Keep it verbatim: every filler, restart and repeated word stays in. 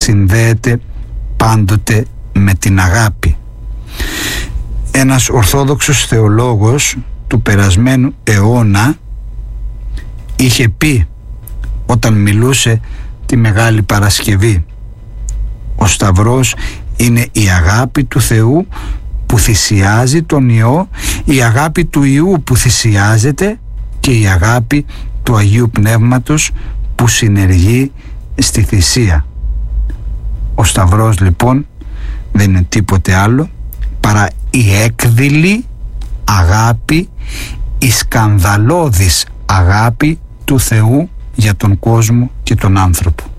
συνδέεται πάντοτε με την αγάπη. Ένας ορθόδοξος θεολόγος του περασμένου αιώνα είχε πει όταν μιλούσε τη Μεγάλη Παρασκευή: ο Σταυρός είναι η αγάπη του Θεού που θυσιάζει τον Υιό, η αγάπη του Υιού που θυσιάζεται και η αγάπη του Αγίου Πνεύματος που συνεργεί στη θυσία. Ο Σταυρός λοιπόν δεν είναι τίποτε άλλο παρά η έκδηλη αγάπη, η σκανδαλώδης αγάπη του Θεού για τον κόσμο και τον άνθρωπο.